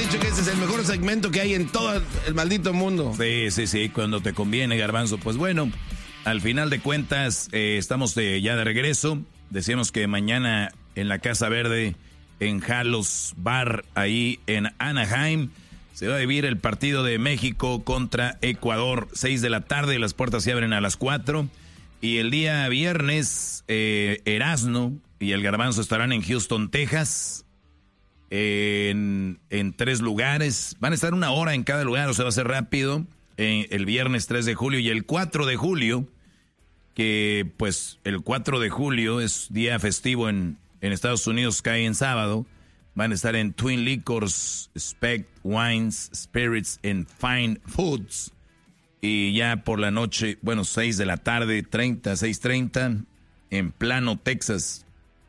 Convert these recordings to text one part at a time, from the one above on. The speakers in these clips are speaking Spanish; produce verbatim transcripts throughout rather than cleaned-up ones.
dicho que ese es el mejor segmento que hay en todo el maldito mundo. Sí, sí, sí, cuando te conviene, Garbanzo. Pues bueno, al final de cuentas, eh, estamos de, ya de regreso. Decíamos que mañana en la Casa Verde, en Halos Bar, ahí en Anaheim, se va a vivir el partido de México contra Ecuador. Seis de la tarde, las puertas se abren a las cuatro. Y el día viernes, eh, Erasno y el Garbanzo estarán en Houston, Texas. En, en tres lugares, van a estar una hora en cada lugar, o sea, va a ser rápido, eh, el viernes tres de julio y el cuatro de julio, que pues el cuatro de julio es día festivo en, en Estados Unidos, cae en sábado, van a estar en Twin Liquors, Spec Wines, Spirits and Fine Foods, y ya por la noche, bueno, seis de la tarde, treinta, seis treinta, en Plano, Texas,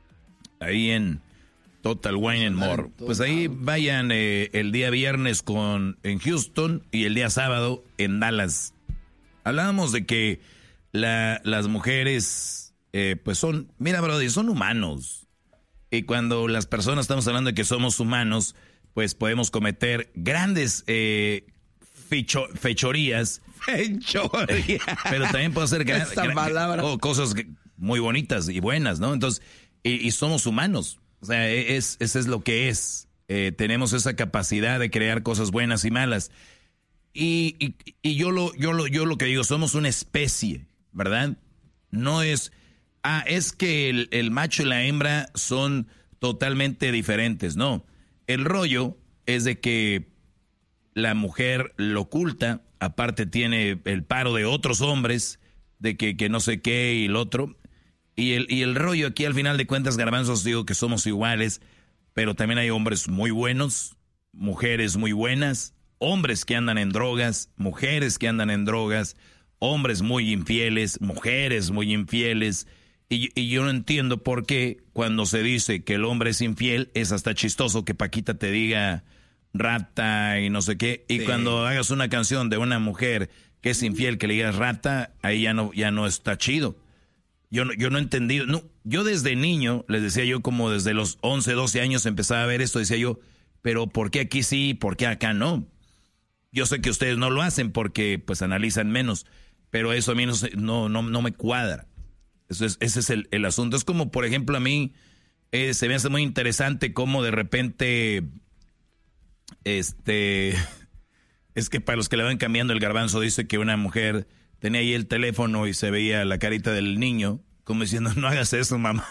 ahí en Total Wine and More. Pues ahí vayan eh, el día viernes con en Houston y el día sábado en Dallas. Hablábamos de que la, las mujeres, eh, pues son, mira, brother, son humanos. Y cuando las personas estamos hablando de que somos humanos, pues podemos cometer grandes eh, fecho, fechorías. Fechorías. Pero también puede ser gran, Esta gran, palabra. oh, cosas muy bonitas y buenas, ¿no? Entonces, y, y somos humanos. O sea, es, eso es lo que es. Eh, tenemos esa capacidad de crear cosas buenas y malas. Y, y, y yo, lo, yo, lo, yo lo que digo, somos una especie, ¿verdad? No es... Ah, es que el, el macho y la hembra son totalmente diferentes. No, el rollo es de que la mujer lo oculta, aparte tiene el paro de otros hombres, de que, que no sé qué y el otro... Y el, y el rollo aquí al final de cuentas, Garbanzos, digo que somos iguales, pero también hay hombres muy buenos, mujeres muy buenas, hombres que andan en drogas, mujeres que andan en drogas, hombres muy infieles, mujeres muy infieles. Y, y yo no entiendo por qué cuando se dice que el hombre es infiel, es hasta chistoso que Paquita te diga rata y no sé qué. Y sí, cuando hagas una canción de una mujer que es infiel, que le digas rata, ahí ya no, ya no está chido. Yo no, yo no he entendido, no, yo desde niño, les decía yo como desde los once, doce años empezaba a ver esto, decía yo, pero ¿por qué aquí sí, por qué acá no? Yo sé que ustedes no lo hacen porque pues analizan menos, pero eso a mí no, no, no, no me cuadra. Eso es, ese es el, el asunto. Es como, por ejemplo, a mí eh, se me hace muy interesante cómo de repente, este, es que para los que le van cambiando el Garbanzo dice que una mujer... tenía ahí el teléfono y se veía la carita del niño, como diciendo, no hagas eso, mamá.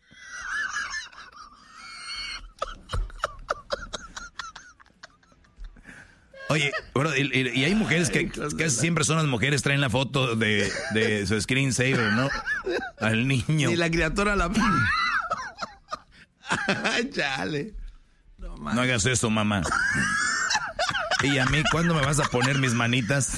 Oye, bro, y, y hay mujeres que casi siempre son las mujeres, traen la foto de, de su screensaver, ¿no? Al niño. Y la criatura la... Chale. No, no hagas eso, mamá. Y a mí, ¿cuándo me vas a poner mis manitas?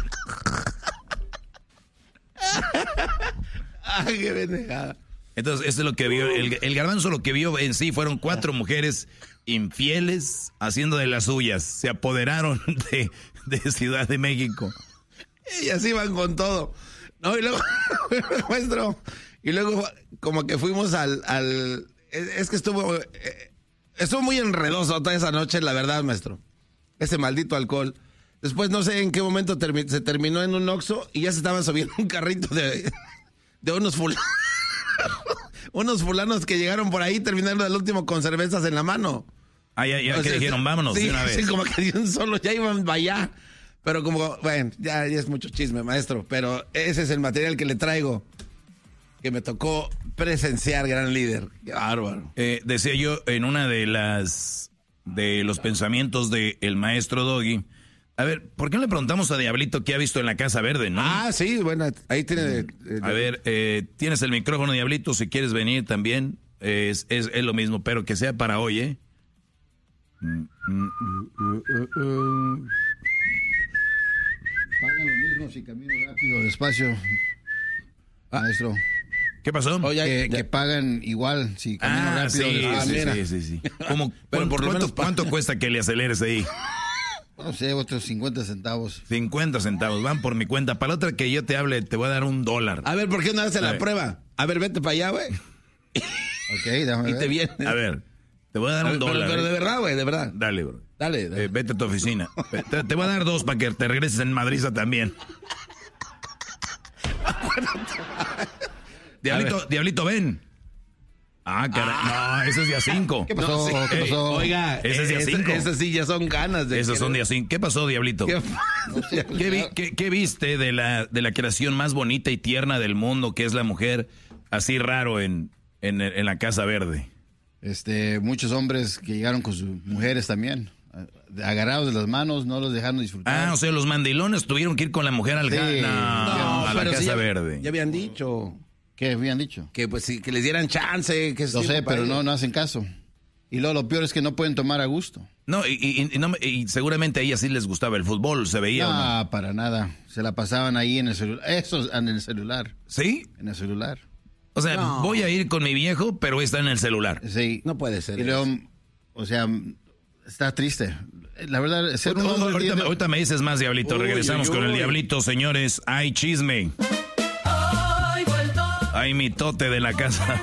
Ay, qué pendejada. Entonces, eso es lo que vio. El, el Garbanzo lo que vio en sí fueron cuatro mujeres infieles haciendo de las suyas. Se apoderaron de, de Ciudad de México. Y así van con todo. No, y luego, maestro, y luego como que fuimos al, al es que estuvo, estuvo muy enredoso toda esa noche, la verdad, maestro. Ese maldito alcohol. Después no sé en qué momento termi- se terminó en un Oxxo y ya se estaban subiendo un carrito de, de unos fulanos. Unos fulanos que llegaron por ahí terminaron el último con cervezas en la mano. Ah, ya, ya, o que sea, dijeron, vámonos sí, de una vez. Sí, como que dieron solo, ya iban para allá. Pero como, bueno, ya, ya es mucho chisme, maestro. Pero ese es el material que le traigo. Que me tocó presenciar, gran líder. Qué bárbaro. Eh, decía yo en una de las, de los pensamientos del maestro Doggy. A ver, ¿por qué no le preguntamos a Diablito qué ha visto en la Casa Verde, no? Ah, sí, bueno, ahí tiene... Eh, a ver, eh, tienes el micrófono, Diablito, si quieres venir también. Eh, es, es, es lo mismo, pero que sea para hoy, ¿eh? Pagan lo mismo si camino rápido o despacio, ah, maestro. ¿Qué pasó? Oye, que, que pagan igual si camino ah, rápido sí, o despacio. Sí, sí, sí, sí. ¿Cómo, pero por lo ¿cuánto, menos ¿Cuánto cuesta que le aceleres ahí? No sé, otros cincuenta centavos. cincuenta centavos, van por mi cuenta. Para la otra que yo te hable, te voy a dar un dólar. A ver, ¿por qué no haces la prueba? A ver, vete para allá, güey. Ok, déjame y ver. te vienes. A ver, te voy a dar a un ver, dólar. Pero, pero ¿eh? de verdad, güey, de verdad. Dale, bro. Dale, dale. Eh, vete a tu oficina. Te, te voy a dar dos para que te regreses en Madrid también. Diablito, Diablito, ven. Ah, caray. Ah. No, ese es día cinco. ¿Qué pasó? No, sí. ¿Qué pasó? Oiga, ese es día ese- cinco. Esas sí ya son ganas de... Esos son día cinco. ¿Qué pasó, Diablito? ¿Qué- No sé, pues, ¿Qué, vi- ya- qué- qué viste de la, de la creación más bonita y tierna del mundo, que es la mujer, así raro en, en, en la Casa Verde? Este, muchos hombres que llegaron con sus mujeres también, agarrados de las manos, no los dejaron disfrutar. Ah, o sea, los mandilones tuvieron que ir con la mujer al Sí. ja- no, No, a la pero Casa sí ya- Verde. Ya habían dicho ¿Qué habían dicho? que pues sí, que les dieran chance. Que Lo sí, sé, para pero no, ellos. no hacen caso. Y luego lo peor es que no pueden tomar a gusto. No, y, y- y no me- y seguramente a ellas sí les gustaba el fútbol, se veía, ¿o no? No, para nada. Se la pasaban ahí en el celular. Eso, en el celular. ¿Sí? En el celular. O sea, No. voy a ir con mi viejo, pero está en el celular. Sí. No puede ser Y luego, eso. o sea, está triste. La verdad, ser un Ahorita, hombre... ahorita, tiene- ahorita me dices más, Diablito. Uy, Regresamos uy, con el uy. Diablito, señores. Hay chisme. Hay mitote de la casa.